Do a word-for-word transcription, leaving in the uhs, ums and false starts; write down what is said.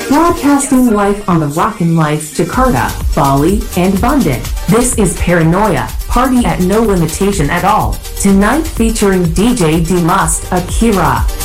Broadcasting live on the Rockin' Lights Jakarta, Bali, and Bandung. This is Paranoia, party at no limitation at all. Tonight featuring D J Dimas Akira.